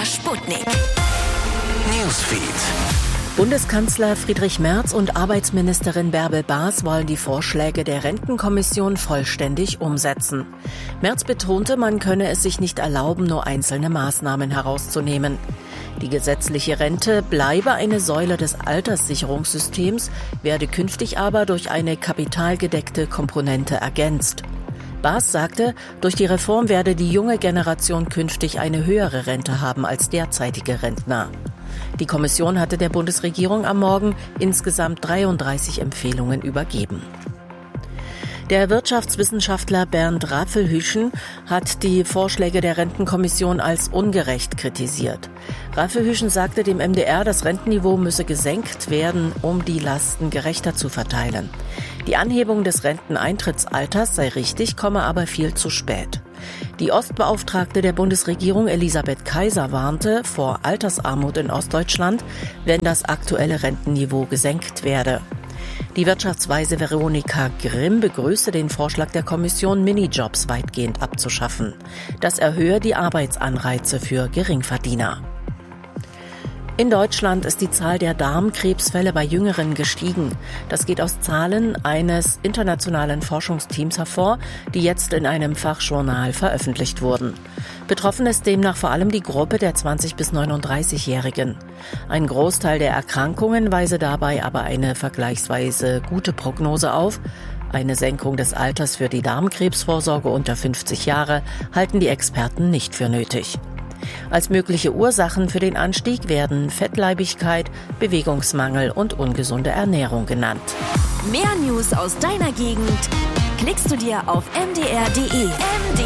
MDR Sputnik. Newsfeed. Bundeskanzler Friedrich Merz und Arbeitsministerin Bärbel Baas wollen die Vorschläge der Rentenkommission vollständig umsetzen. Merz betonte, man könne es sich nicht erlauben, nur einzelne Maßnahmen herauszunehmen. Die gesetzliche Rente bleibe eine Säule des Alterssicherungssystems, werde künftig aber durch eine kapitalgedeckte Komponente ergänzt. Baas sagte, durch die Reform werde die junge Generation künftig eine höhere Rente haben als derzeitige Rentner. Die Kommission hatte der Bundesregierung am Morgen insgesamt 33 Empfehlungen übergeben. Der Wirtschaftswissenschaftler Bernd Rapelhüschen hat die Vorschläge der Rentenkommission als ungerecht kritisiert. Rapelhüschen sagte dem MDR, das Rentenniveau müsse gesenkt werden, um die Lasten gerechter zu verteilen. Die Anhebung des Renteneintrittsalters sei richtig, komme aber viel zu spät. Die Ostbeauftragte der Bundesregierung Elisabeth Kaiser warnte vor Altersarmut in Ostdeutschland, wenn das aktuelle Rentenniveau gesenkt werde. Die Wirtschaftsweise Veronika Grimm begrüßte den Vorschlag der Kommission, Minijobs weitgehend abzuschaffen. Das erhöhe die Arbeitsanreize für Geringverdiener. In Deutschland ist die Zahl der Darmkrebsfälle bei Jüngeren gestiegen. Das geht aus Zahlen eines internationalen Forschungsteams hervor, die jetzt in einem Fachjournal veröffentlicht wurden. Betroffen ist demnach vor allem die Gruppe der 20- bis 39-Jährigen. Ein Großteil der Erkrankungen weise dabei aber eine vergleichsweise gute Prognose auf. Eine Senkung des Alters für die Darmkrebsvorsorge unter 50 Jahre halten die Experten nicht für nötig. Als mögliche Ursachen für den Anstieg werden Fettleibigkeit, Bewegungsmangel und ungesunde Ernährung genannt. Mehr News aus deiner Gegend klickst du dir auf mdr.de.